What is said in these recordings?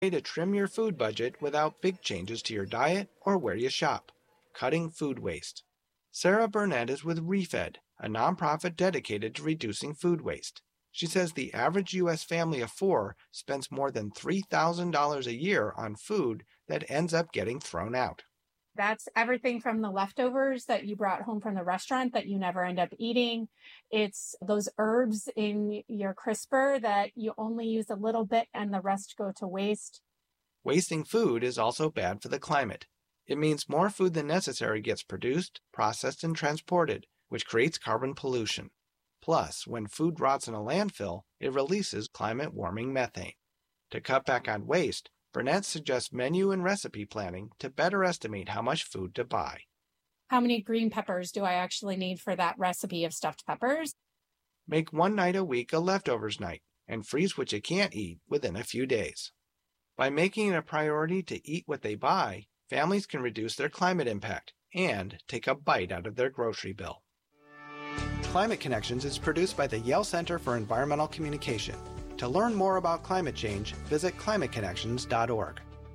to trim your food budget without big changes to your diet or where you shop. Cutting food waste. Sarah Burnett is with ReFed, a nonprofit dedicated to reducing food waste. She says the average U.S. family of 4 spends more than $3,000 a year on food that ends up getting thrown out. That's everything from the leftovers that you brought home from the restaurant that you never end up eating. It's those herbs in your crisper that you only use a little bit and the rest go to waste. Wasting food is also bad for the climate. It means more food than necessary gets produced, processed, and transported, which creates carbon pollution. Plus, when food rots in a landfill, it releases climate-warming methane. To cut back on waste, Burnett suggests menu and recipe planning to better estimate how much food to buy. How many green peppers do I actually need for that recipe of stuffed peppers? Make one night a week a leftovers night and freeze what you can't eat within a few days. By making it a priority to eat what they buy, families can reduce their climate impact and take a bite out of their grocery bill. Climate Connections is produced by the Yale Center for Environmental Communication. To learn more about climate change, visit climateconnections.org.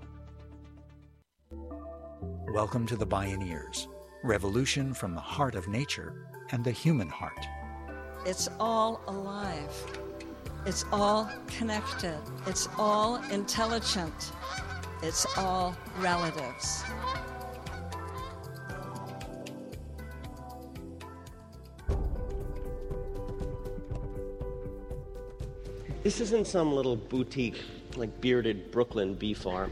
Welcome to the Bioneers, revolution from the heart of nature and the human heart. It's all alive. It's all connected. It's all intelligent. It's all relatives. This isn't some little boutique, like bearded Brooklyn bee farm.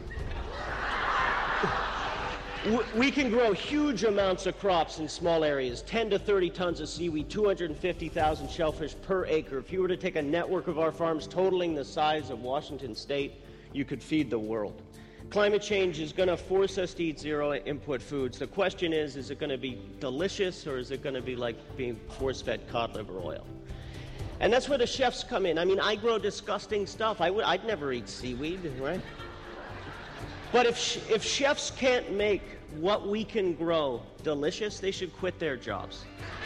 We can grow huge amounts of crops in small areas, 10 to 30 tons of seaweed, 250,000 shellfish per acre. If you were to take a network of our farms totaling the size of Washington State, you could feed the world. Climate change is going to force us to eat zero-input foods. The question is it going to be delicious, or is it going to be like being force-fed cod liver oil? And that's where the chefs come in. I mean, I grow disgusting stuff. I'd never eat seaweed, right? But if chefs can't make what we can grow delicious, they should quit their jobs.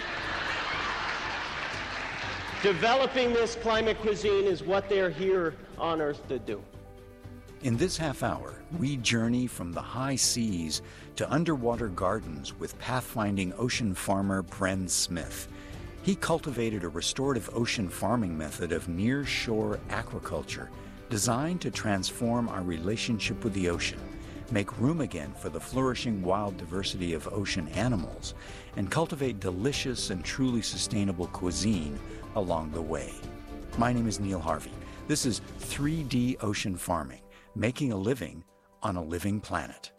Developing this climate cuisine is what they're here on Earth to do. In this half hour, we journey from the high seas to underwater gardens with pathfinding ocean farmer Bren Smith. He cultivated a restorative ocean farming method of near-shore aquaculture designed to transform our relationship with the ocean, make room again for the flourishing wild diversity of ocean animals, and cultivate delicious and truly sustainable cuisine along the way. My name is Neil Harvey. This is 3D Ocean Farming, making a living on a living planet.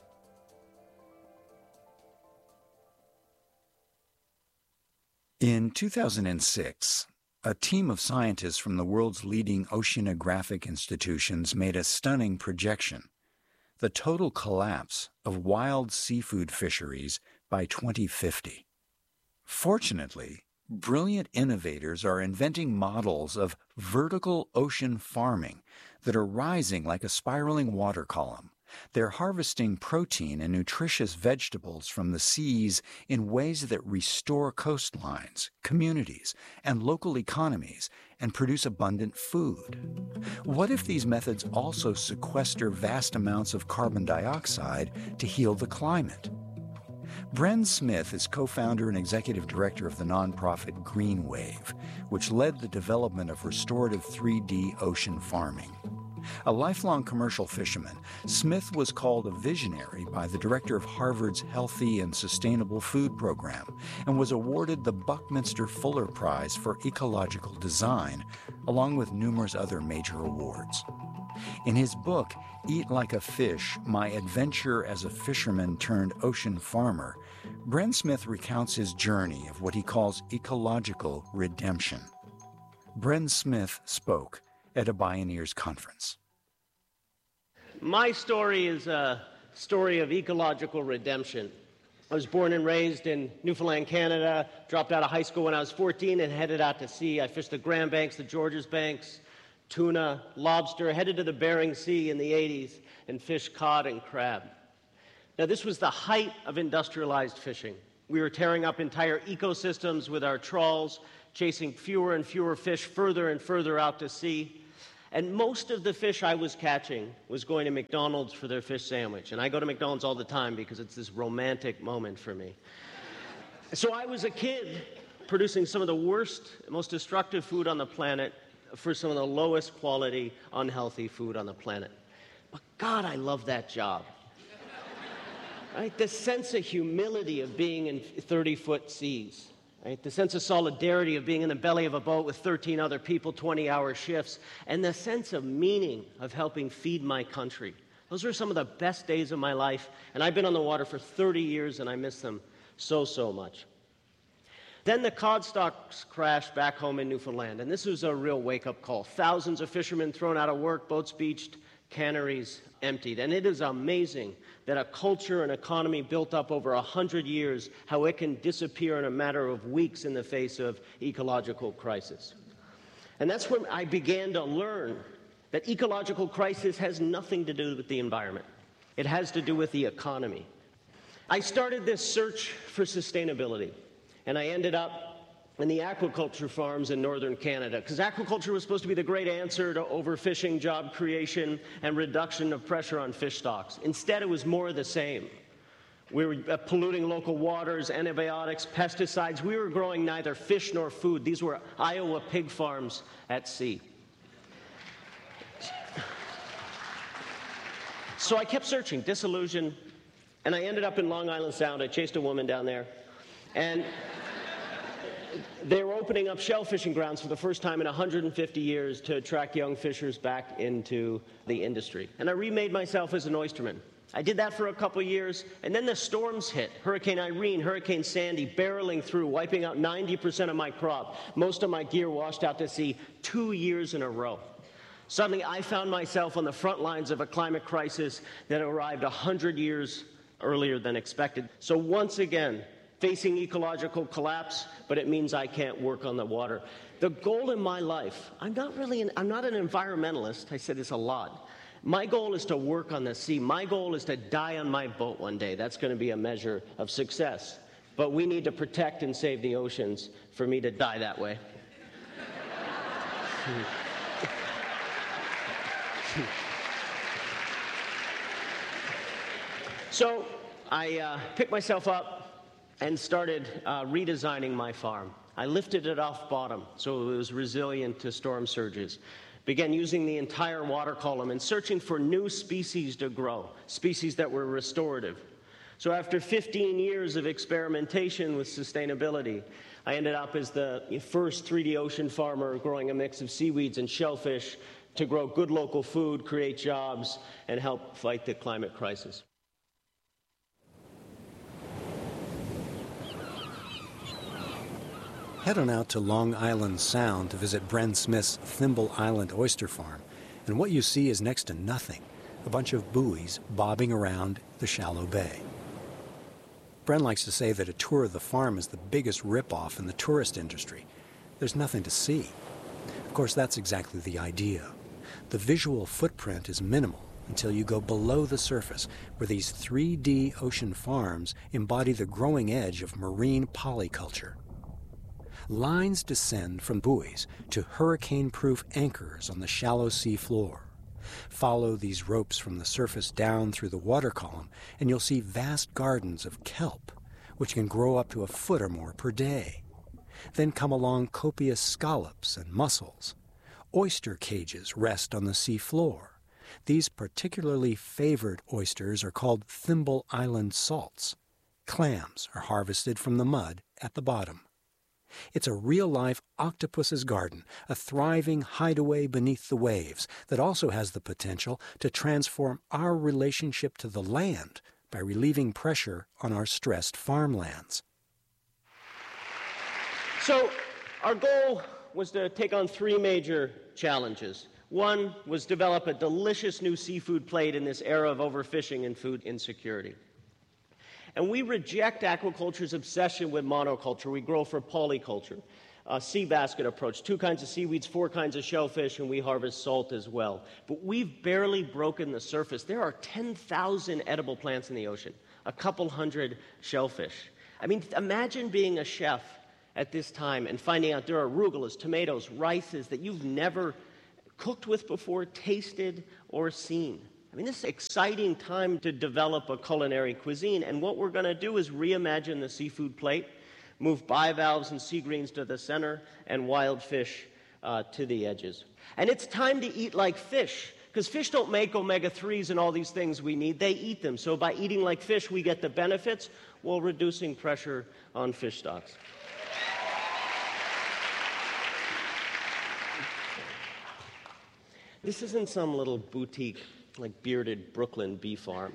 In 2006, a team of scientists from the world's leading oceanographic institutions made a stunning projection: the total collapse of wild seafood fisheries by 2050. Fortunately, brilliant innovators are inventing models of vertical ocean farming that are rising like a spiraling water column. They're harvesting protein and nutritious vegetables from the seas in ways that restore coastlines, communities, and local economies and produce abundant food. What if these methods also sequester vast amounts of carbon dioxide to heal the climate? Bren Smith is co-founder and executive director of the nonprofit Green Wave, which led the development of restorative 3D ocean farming. A lifelong commercial fisherman, Smith was called a visionary by the director of Harvard's Healthy and Sustainable Food Program and was awarded the Buckminster Fuller Prize for Ecological Design, along with numerous other major awards. In his book, Eat Like a Fish, My Adventure as a Fisherman Turned Ocean Farmer, Bren Smith recounts his journey of what he calls ecological redemption. Bren Smith spoke at a Bioneers conference. My story is a story of ecological redemption. I was born and raised in Newfoundland, Canada, dropped out of high school when I was 14 and headed out to sea. I fished the Grand Banks, the Georges Banks, tuna, lobster, headed to the Bering Sea in the 80s and fished cod and crab. Now, this was the height of industrialized fishing. We were tearing up entire ecosystems with our trawls, chasing fewer and fewer fish further and further out to sea. And most of the fish I was catching was going to McDonald's for their fish sandwich. And I go to McDonald's all the time because it's this romantic moment for me. So I was a kid producing some of the worst, most destructive food on the planet for some of the lowest quality, unhealthy food on the planet. But God, I love that job. Right? The sense of humility of being in 30-foot seas. Right? The sense of solidarity of being in the belly of a boat with 13 other people, 20-hour shifts, and the sense of meaning of helping feed my country. Those are some of the best days of my life, and I've been on the water for 30 years, and I miss them so much. Then the cod stocks crashed back home in Newfoundland, and this was a real wake-up call. Thousands of fishermen thrown out of work, boats beached, canneries emptied. And it is amazing that a culture and economy built up over 100 years, how it can disappear in a matter of weeks in the face of ecological crisis. And that's when I began to learn that ecological crisis has nothing to do with the environment. It has to do with the economy. I started this search for sustainability, and I ended up in the aquaculture farms in northern Canada, because aquaculture was supposed to be the great answer to overfishing, job creation, and reduction of pressure on fish stocks. Instead, it was more of the same. We were polluting local waters, antibiotics, pesticides. We were growing neither fish nor food. These were Iowa pig farms at sea. So I kept searching, disillusioned, and I ended up in Long Island Sound. I chased a woman down there, and they were opening up shell fishing grounds for the first time in 150 years to attract young fishers back into the industry. And I remade myself as an oysterman. I did that for a couple years, and then the storms hit. Hurricane Irene, Hurricane Sandy, barreling through, wiping out 90% of my crop. Most of my gear washed out to sea 2 years in a row. Suddenly, I found myself on the front lines of a climate crisis that arrived 100 years earlier than expected. So once again, facing ecological collapse, but it means I can't work on the water. The goal in my life, I'm not an environmentalist. I said this a lot. My goal is to work on the sea. My goal is to die on my boat one day. That's going to be a measure of success. But we need to protect and save the oceans for me to die that way. So I picked myself up and started redesigning my farm. I lifted it off bottom so it was resilient to storm surges. Began using the entire water column and searching for new species to grow, species that were restorative. So after 15 years of experimentation with sustainability, I ended up as the first 3D ocean farmer growing a mix of seaweeds and shellfish to grow good local food, create jobs, and help fight the climate crisis. Head on out to Long Island Sound to visit Bren Smith's Thimble Island Oyster Farm, and what you see is next to nothing, a bunch of buoys bobbing around the shallow bay. Bren likes to say that a tour of the farm is the biggest ripoff in the tourist industry. There's nothing to see. Of course, that's exactly the idea. The visual footprint is minimal until you go below the surface, where these 3D ocean farms embody the growing edge of marine polyculture. Lines descend from buoys to hurricane-proof anchors on the shallow sea floor. Follow these ropes from the surface down through the water column, and you'll see vast gardens of kelp, which can grow up to a foot or more per day. Then come along copious scallops and mussels. Oyster cages rest on the sea floor. These particularly favored oysters are called Thimble Island salts. Clams are harvested from the mud at the bottom. It's a real-life octopus's garden, a thriving hideaway beneath the waves that also has the potential to transform our relationship to the land by relieving pressure on our stressed farmlands. So our goal was to take on 3 major challenges. One was develop a delicious new seafood plate in this era of overfishing and food insecurity. And we reject aquaculture's obsession with monoculture. We grow for polyculture, a sea basket approach, 2 kinds of seaweeds, 4 kinds of shellfish, and we harvest salt as well. But we've barely broken the surface. There are 10,000 edible plants in the ocean, a couple hundred shellfish. I mean, imagine being a chef at this time and finding out there are arugulas, tomatoes, rices that you've never cooked with before, tasted, or seen. I mean, this is an exciting time to develop a culinary cuisine, and what we're going to do is reimagine the seafood plate, move bivalves and sea greens to the center, and wild fish to the edges. And it's time to eat like fish, because fish don't make omega-3s and all these things we need. They eat them. So by eating like fish, we get the benefits while reducing pressure on fish stocks. This isn't some little boutique, like bearded Brooklyn bee farm.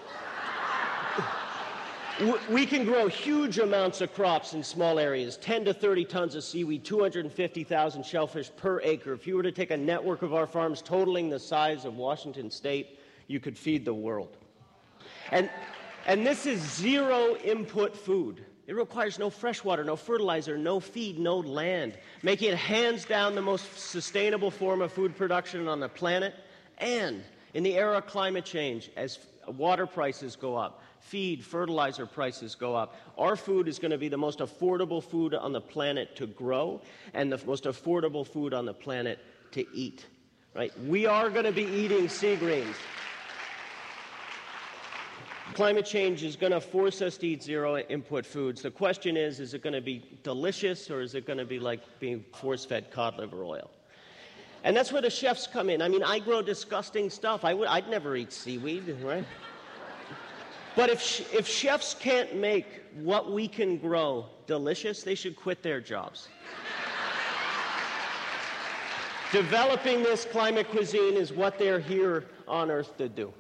We can grow huge amounts of crops in small areas, 10 to 30 tons of seaweed, 250,000 shellfish per acre. If you were to take a network of our farms totaling the size of Washington State, you could feed the world. And this is zero input food. It requires no fresh water, no fertilizer, no feed, no land, making it hands down the most sustainable form of food production on the planet. And in the era of climate change, as water prices go up, feed, fertilizer prices go up, our food is going to be the most affordable food on the planet to grow and the most affordable food on the planet to eat. Right? We are going to be eating sea greens. Climate change is going to force us to eat zero input foods. The question is it going to be delicious, or is it going to be like being force-fed cod liver oil? And that's where the chefs come in. I mean, I grow disgusting stuff. I'd never eat seaweed, right? But if chefs can't make what we can grow delicious, they should quit their jobs. Developing this climate cuisine is what they're here on Earth to do.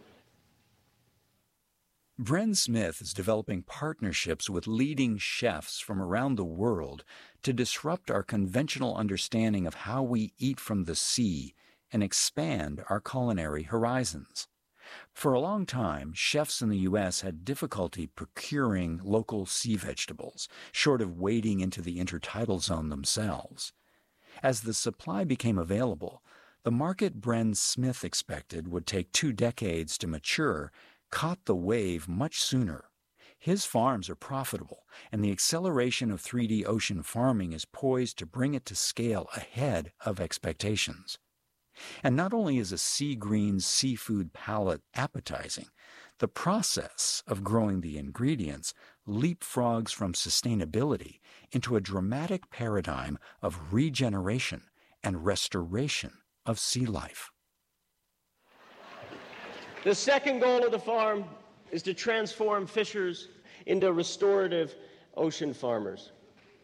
Bren Smith is developing partnerships with leading chefs from around the world to disrupt our conventional understanding of how we eat from the sea and expand our culinary horizons. For a long time, chefs in the U.S. had difficulty procuring local sea vegetables, short of wading into the intertidal zone themselves. As the supply became available, the market Bren Smith expected would take 2 decades to mature caught the wave much sooner. His farms are profitable, and the acceleration of 3D ocean farming is poised to bring it to scale ahead of expectations. And not only is a sea green's seafood palate appetizing, the process of growing the ingredients leapfrogs from sustainability into a dramatic paradigm of regeneration and restoration of sea life. The second goal of the farm is to transform fishers into restorative ocean farmers.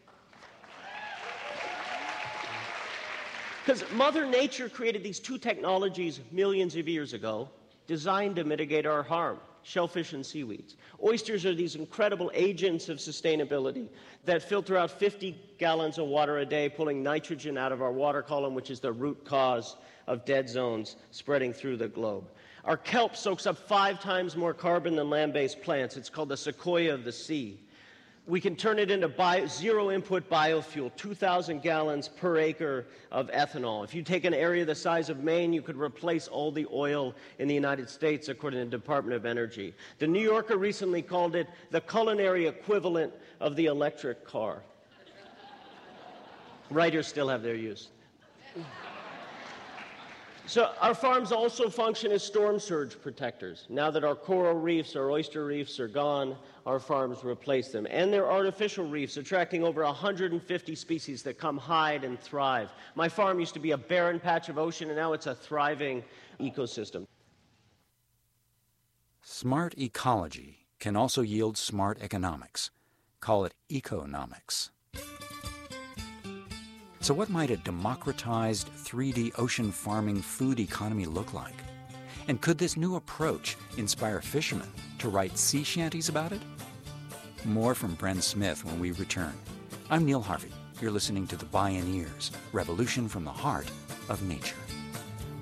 Because Mother Nature created these 2 technologies millions of years ago designed to mitigate our harm, shellfish and seaweeds. Oysters are these incredible agents of sustainability that filter out 50 gallons of water a day, pulling nitrogen out of our water column, which is the root cause of dead zones spreading through the globe. Our kelp soaks up 5 times more carbon than land-based plants. It's called the sequoia of the sea. We can turn it into zero-input biofuel, 2,000 gallons per acre of ethanol. If you take an area the size of Maine, you could replace all the oil in the United States, according to the Department of Energy. The New Yorker recently called it the culinary equivalent of the electric car. Writers still have their use. So our farms also function as storm surge protectors. Now that our coral reefs, our oyster reefs are gone, our farms replace them. And they're artificial reefs, attracting over 150 species that come hide and thrive. My farm used to be a barren patch of ocean, and now it's a thriving ecosystem. Smart ecology can also yield smart economics. Call it economics. So what might a democratized 3D ocean farming food economy look like? And could this new approach inspire fishermen to write sea shanties about it? More from Bren Smith when we return. I'm Neil Harvey. You're listening to The Bioneers, Revolution from the Heart of Nature.